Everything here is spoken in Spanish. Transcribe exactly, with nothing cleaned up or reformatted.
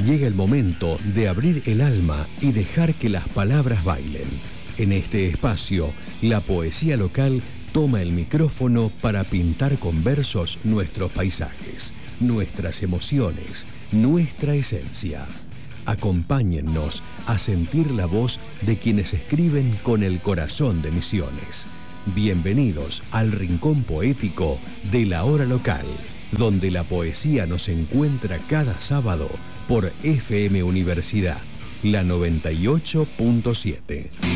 Llega el momento de abrir el alma y dejar que las palabras bailen. En este espacio, la poesía local toma el micrófono para pintar con versos nuestros paisajes, nuestras emociones, nuestra esencia. Acompáñennos a sentir la voz de quienes escriben con el corazón de Misiones. Bienvenidos al Rincón Poético de la Hora Local, donde la poesía nos encuentra cada sábado por F M Universidad, la noventa y ocho punto siete.